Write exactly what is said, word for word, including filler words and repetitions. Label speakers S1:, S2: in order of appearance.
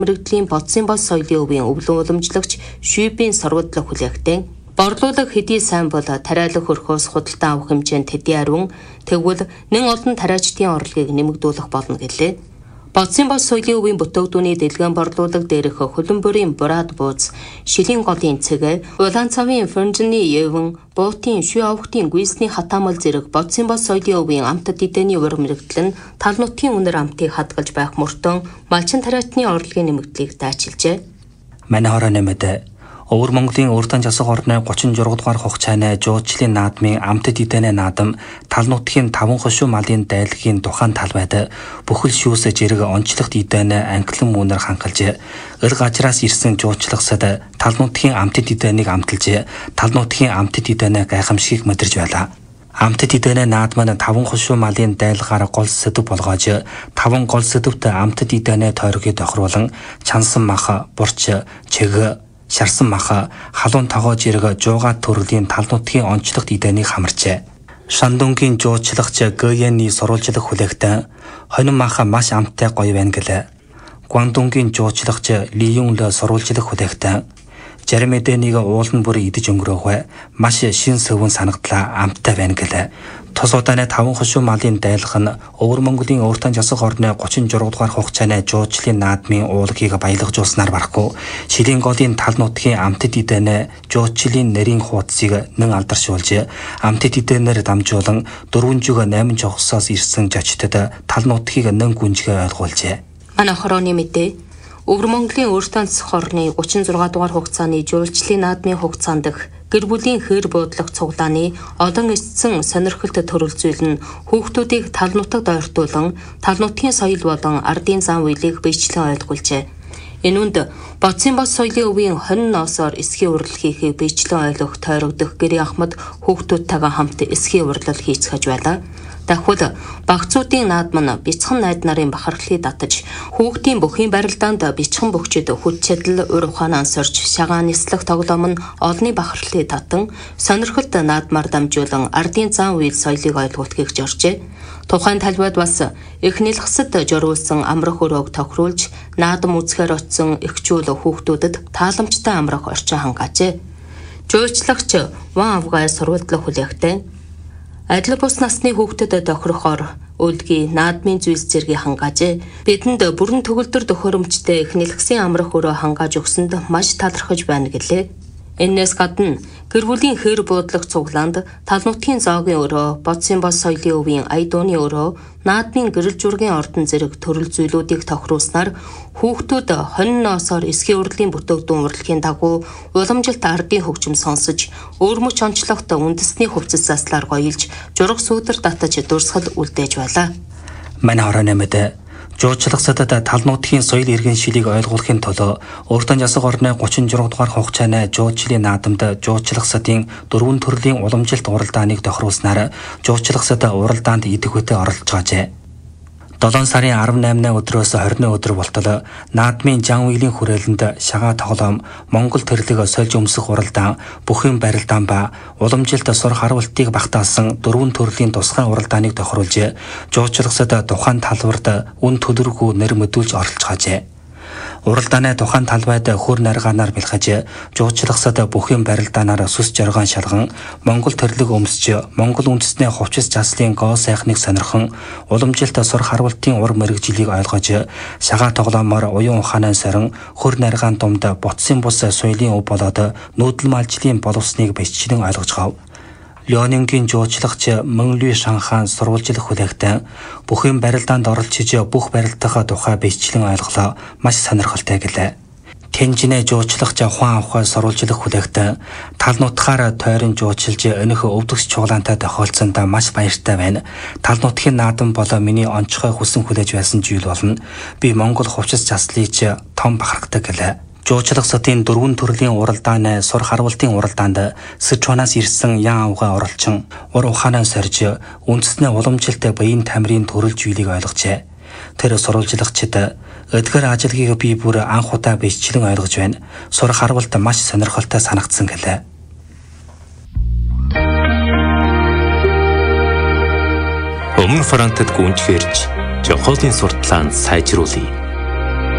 S1: Мэргэдлийн бодсын бос соёлын өвийн өвлөн уламжлагч Шүйбийн сургадлах хүлээхтэн борлуулах хэдий сайн бол тариалах хөрхөөс худалдан авах хэмжээнд хэдий ариун тэгвэл нэн олон тариачдын орлогыг нэмэгдүүлэх болно гэлээ. Бодсын бос соёлын өвийн бүтээгдүүний дэлгэн борлуулалт дээрх хөлөн бүрийн бураад бууз, шилийн голын цэгэ, улаан цавын фернжны евэн, буутын шүй авахтын гүйсний хатаамал зэрэг бодсын бос соёлын өвийн амтд эдэний ур мэрэгдэл нь тал нутгийн үнэр амтыг хадгалж байх мөртөн малчин тариачны орлогын нэмэгдлийг дайчилжээ.
S2: Манай хороо нэмэдэ Өвөр Монголын Урдан засаг орны гучин зураг дугаар хугацааны жуулчлалын наадмын амтд эдэний наадам тал нутгийн таван хошуу малын дайлгийн тухайн талбайд бүхэл шүүс зэрэг онцлогт эдэний анхлан мөнөр хангалж өр гажраас ирсэн жуулчлагсад тал нутгийн амтд эдэнийг амталж тал нутгийн амтд эдэний гайхамшигыг мэдэрж байлаа. Амтд эдэний наадам нь таван хошуу малын дайлгаар гол сэдв болгоож таван гол сэдвт амтд эдэний тойргийг тохируулан чансан мах, бурч, чиг шарсан маха халуун тогоо жирэг жуугаад төрлийн тал нутгийн онцлогт эдэнийг хамарчээ. Шандунгийн жуучлагч ГН-ийн сурвалжлах хүлээхтэн хонин маха маш амттай гоё байна гэлээ. Гуандунгийн жуучлагч Лиюнлө сурвалжлах хүлээхтэн зарим эдэнийг уулан бүр идэж өнгөрөөхөө маш шин сөвөн санагдлаа амттай байна гэлээ. Тус удааны таван хошуу малын дайлах нь Өвөр Монголын Урдан засаг орны гучин зураг дугаар хугацааны жуулчлалын наадмын уулгийг баялагжуулснаар барахгүй шилийн голын тал нутгийн амтд эдэний жуулчлалын нэрийн хуудсыг нэн алдаршуулж амтд эдэнээр дамжуулан дөрвөн жүг найман жогсоос ирсэн жочтод тал нутгийг нэн гүнжгээ ойлгуулжээ.
S1: Манай хорооны мэдээ Өвөр Монголын Урдан засаг орны гучин зураг дугаар хугацааны жуулчлалын наадмын хугацаанд дэх гэр бүлийн хээр буудлах цуглааны олон эсцэн сонирхолт төрөлзөл нь хүүхдүүдийг тал нутагт ойртуулан тал нутгийн соёл болон ардын зан үйлийг биечлэн ойлгуулжээ. Энүүнд бодсын бос соёлын өвийн хонин ноосоор эсхийн урал хийхийг биечлэн ойлгох тойрогдох гэрийн ахмад хүүхдүүдтэйгээ хамт эсхийн урлал хийцгэж байлаа. Дахвал багцуудын наадам нь бяцхан найд нарын бахархлыг татаж хүүхдийн бүхийн барилдаанд бяцхан бөхчөд хүч чадал ур ухаан ансорж шагаан нислэх тоглоом нь олонний бахархлыг татан сонирхолт наадмаар дамжуулан ардын зан үйл соёлыг ойлгуулахыг зоржээ. Тухайн талбайд бас их нэлхсэд журуулсан амрах өрөөг тохируулж наадам үзэхээр очсон эхчүүл хүүхдүүдэд тааламжтай амрах орчин хангаажээ. Жуулчлагч Ван Авгай сурвалжлах хүлээхтэн адил бус насны хүүхдэд тохирохоор үлдгийн наадмын зүйлс зэргийг хангаажээ. Бидэнд бүрэн төгөлдөр төхөөрөмжтэй их нэлхсийн амрах өрөө хангааж өгсөнд маш талархаж байна гэлээ. Энээс гадна гэр бүлийн хээр буудлах цуглаанд тал нутгийн зоогийн өрөө, бодсын бос соёлын өвийн ая дууны өрөө, наадмын гэрэл жургийн ордон зэрэг төрөл зүйлүүдийг тохируулснаар хүүхдүүд хонин ноосоор эсхийн урлагийн бүтээгдэхүүн урлагийн дагуу уламжилт ардын хөгжим сонсож, өөрмөч онцлогт үндэсний хувцас заслаар гоёлж, жураг сүүдэр татаж дурсгал үлдээж байлаа.
S2: Манай хорооны мэдээ жуулчлагсадад тал нутгийн соёл иргэн шилийг ойлгуулахын тулд Урдан засаг орны гучин зураг дугаар хугацааны жуулчлалын наадамд жуулчлагсадын дөрвөн төрлийн уламжилт уралдааныг тохируулснаар жуулчлагсад уралдаанд идэх үедээ оролцож байжээ. долоон сарын арван наймны өдрөөс хорины өдөр болтол наадмын жан үйлийн хүрээлэнд шагаа тоглоом, Монгол төрлөг сольж өмсөх уралдаан, бүхэн барилдаан ба уламжилт сур харуултыг багтаасан дөрвөн төрлийн тусгай уралдааныг тохируулж жуулчлагсад тухайн талбарт үн төлөргүй нэр мэдүүлж оролцож байжээ. Уралдааны тухайн талбайд хөр наргаанаар бэлхэж жуулчлагсад бүхэн барилдаанаар сүс жаргаан шалган Монгол төрлөг өмсч Монгол үндэстний хувцас заслын гоо сайхныг сонирхон уламжилт сур харуултын ур мэрэгжилийг ойлгож шагаа тоглоомоор уян ухаанаа сорин хөр наргаан думд ботсын бус соёлын өв болоод нүүдэл малжлын боловсныг биччлэн ойлгож гав. Леонингийн жуулчлагч Мөн Лүй Шанхаан сурвалжлах хүлээхтэн бүхэн барилдаанд оролцож бүх барилдах тухай биччлэн ойлголоо маш сонирхолтой гэлээ. Тэнжинэ жуулчлагч Хуан Авхай сурвалжлах хүлээхтэн тал нутгаар тойрон жуулчилж өнөх өвдөгч чуглаантай тохиолдсонд маш баяртай байна. Тал нутгийн наадам болоо миний онцгой хүсэн хүлээж байсан зүйл болно. Би Монгол хувцас заслыг том бахархдаг гэлээ. Жуулчлагсадын дөрвөн төрлийн уралдааны сур харуултын уралдаанд Сычуанаас ирсэн Ян Авгай оролцсон ур ухаанаа сорж үндэсний уламжилт баян тамирын төрөл зүйлийг ойлгожээ. Тэр сурвалжлагчид эдгээр ажилгийг би бүр анх удаа биччлэн ойлгож байна. Сур харуулт маш сонирхолтой санагдсан гэлээ.
S3: Өмнө фронтод гүнж хэрж, Жохолын сурталаанд сайжруулъя.